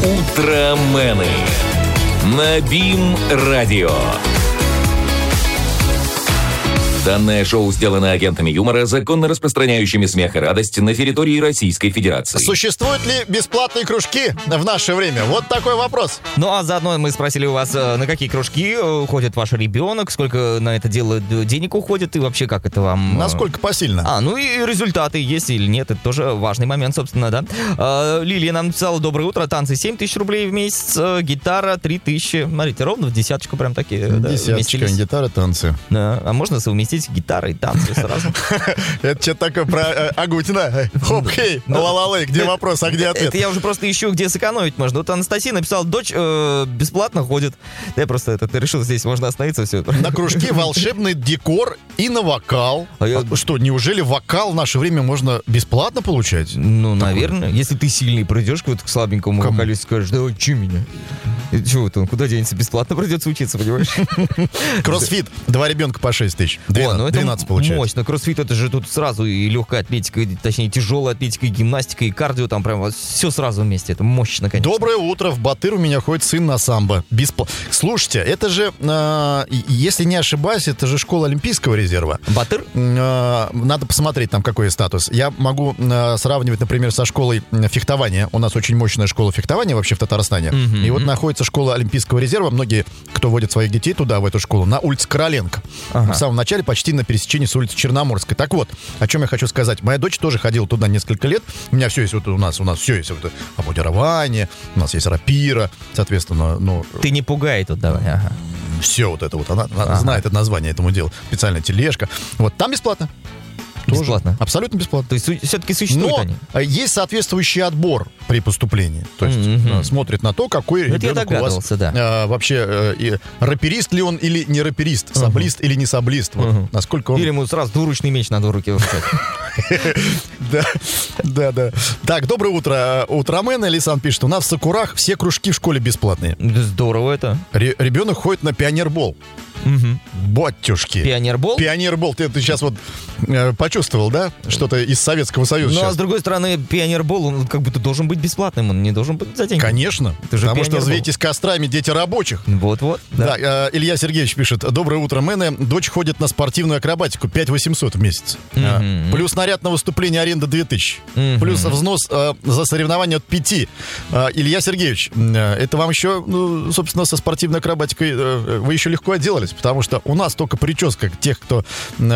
Утромены на БИМ-радио. Данное шоу сделано агентами юмора, законно распространяющими смех и радость на территории Российской Федерации. Существуют ли бесплатные кружки в наше время? Вот такой вопрос. Ну, а заодно мы спросили у вас, на какие кружки ходит ваш ребенок, сколько на это дело денег уходит, и вообще как это вам... Насколько посильно? Ну и результаты есть или нет, это тоже важный момент, собственно, да. Лилия нам написала: доброе утро, танцы 7 тысяч рублей в месяц, гитара 3 тысячи. Смотрите, ровно в десяточку прям такие. Десяточка, гитара, танцы. Да, а можно совместить гитары и танцы сразу. Это что-то такое про Агутина. Хоп-хей, ла-ла-лей, где вопрос, а где ответ? Это я уже просто ищу, где сэкономить можно. Вот Анастасия написала: дочь бесплатно ходит. Я просто решил, здесь можно остановиться, все. На кружке волшебный декор и на вокал. Что, неужели вокал в наше время можно бесплатно получать? Ну, наверное. Если ты сильный, придешь к слабенькому вокалисту, скажешь: да учи меня. Чего ты, он куда денется? Бесплатно придется учиться, понимаешь? Кроссфит. 2 ребенка по 6 тысяч. 12 получается. Мощно. Кроссфит — это же тут сразу и легкая атлетика, точнее тяжелая атлетика, и гимнастика, и кардио, там прям все сразу вместе. Это мощно, конечно. Доброе утро. В Батыр у меня ходит сын на самбо. Слушайте, это же, если не ошибаюсь, это же школа Олимпийского резерва. Батыр? Надо посмотреть там, какой статус. Я могу сравнивать, например, со школой фехтования. У нас очень мощная школа фехтования вообще в Татарстане. И вот находится школа Олимпийского резерва. Многие, кто водит своих детей туда, в эту школу, на улице Короленко. В самом начале, почти на пересечении с улицей Черноморской. Так вот, о чем я хочу сказать. Моя дочь тоже ходила туда несколько лет. У меня все есть, вот у нас все есть. Вот, обмундирование, у нас есть рапира, соответственно, Ты не пугай тут давай, ага. Все вот это вот, она знает это название этому делу. Специальная тележка. Вот, там бесплатно. Бесплатно? Тоже. Абсолютно бесплатно. То есть все-таки существуют они? Есть соответствующий отбор при поступлении. То есть смотрит на то, какой ребенок у вас вообще раперист ли он или не раперист, саблист или не саблист. Вот, насколько он... Или ему сразу двуручный меч надо в руки выпускать. Да. Так, доброе утро. Утромен. Алисан пишет: у нас в Сокурах все кружки в школе бесплатные. Здорово это. Ребенок ходит на пионербол. Батюшки. Пионербол? Пионербол. Ты сейчас вот почувствовал, да? Что-то из Советского Союза. Ну, а с другой стороны, пионербол, он как будто должен быть бесплатным. Он не должен быть за деньги. Конечно. Потому что взвейтесь кострами, дети рабочих. Вот. Да, Илья Сергеевич пишет: доброе утро, мэны. Дочь ходит на спортивную акробатику 5800 в месяц. Плюс наряд на выступление, аренда 2000. Плюс взнос за соревнования от 5. Илья Сергеевич, это вам еще, собственно, со спортивной акробатикой вы еще легко отделались. Потому что у нас только прическа те, кто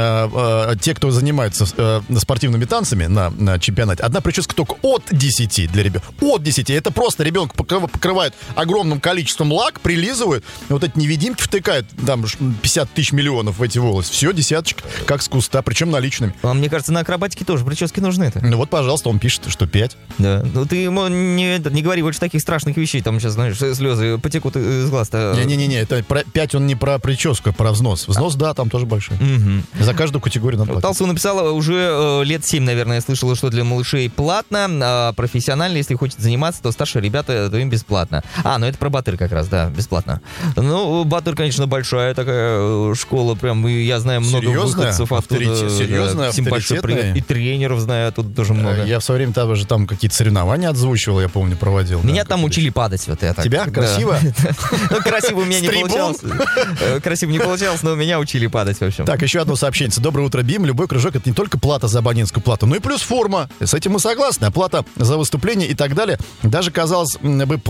занимаются спортивными танцами на чемпионате. Одна прическа только от 10 для ребенка. От 10. Это просто ребенка покрывают огромным количеством лак, прилизывают. И вот эти невидимки втыкают там 50 тысяч миллионов в эти волосы. Все, десяточка, как с куста, причем наличными. А мне кажется, на акробатике тоже прически нужны-то. Ну вот, пожалуйста, он пишет, что 5. Да. Ну ты ему не говори больше таких страшных вещей. Там сейчас, знаешь, слезы потекут из глаз-то. Не-не-не, это 5 он не про прическу, а про взнос. Взнос, да, там тоже большой. За каждую категорию надо платить. Талсу написала: уже лет 7, наверное, я слышала, что для малышей платно, а профессионально, если хочет заниматься, то старшие ребята, то им бесплатно. Ну это про Батыр как раз, да, бесплатно. Ну, Батыр, конечно, большая такая школа, прям, и я знаю много выходцев оттуда. Серьезная, всем большой привет. И тренеров знаю оттуда тоже много. Я в свое время там какие-то соревнования отзвучивал, я помню, проводил. Меня там учили падать, вот я так. Тебя? Красиво? Ну, красиво у меня не получалось. Красиво не получалось, но меня учили падать, в общем. Так, еще одно сообщение. Доброе утро, БИМ. Любой кружок — это не только плата за абонентскую плату, но и плюс форма. С этим мы согласны. Оплата за выступление и так далее. Даже, казалось бы,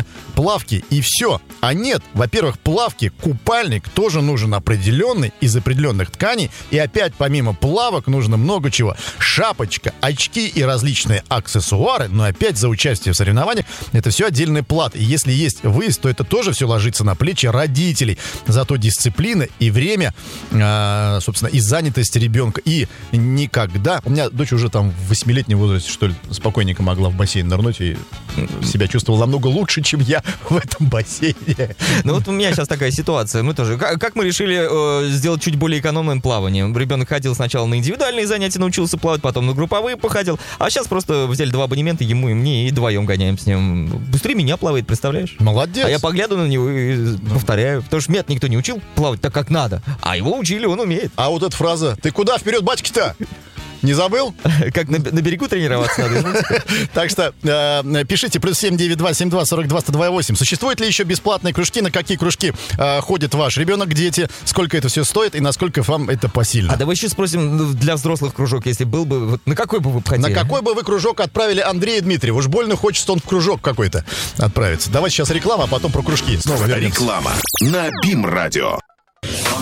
плавки и все. А нет. Во-первых, плавки, купальник тоже нужен определенный, из определенных тканей. И опять, помимо плавок, нужно много чего. Шапочка, очки и различные аксессуары. Но опять за участие в соревнованиях это все отдельная плата. И если есть выезд, то это тоже все ложится на плечи родителей. Зато дисциплина и время, собственно, и занятость ребенка. И никогда... У меня дочь уже там в 8-летнем возрасте, что ли, спокойненько могла в бассейн нырнуть и себя чувствовала намного лучше, чем я в этом бассейне. Ну вот у меня сейчас такая ситуация. Мы тоже... Как мы решили сделать чуть более экономным плавание? Ребенок ходил сначала на индивидуальные занятия, научился плавать, потом на групповые походил. А сейчас просто взяли 2 абонемента, ему и мне, и вдвоем гоняем с ним. Быстрее меня плавает, представляешь? Молодец. А я поглядываю на него и повторяю. Потому что меня никто не учил плавать так, как надо. А его учили, он умеет. А вот эта фраза: ты куда вперед, батьки-то? Не забыл? Как на берегу тренироваться надо. Так что пишите +7 9 72 42 128. Существуют ли еще бесплатные кружки? На какие кружки ходит ваш ребенок, дети? Сколько это все стоит и насколько вам это посильно? А давай еще спросим для взрослых кружок, если был бы, вот на какой бы вы хотели? На какой бы вы кружок отправили Андрея Дмитриева? Уж больно хочется он в кружок какой-то отправиться. Давайте сейчас реклама, а потом про кружки. Снова вернемся. Реклама на БИМ-радио.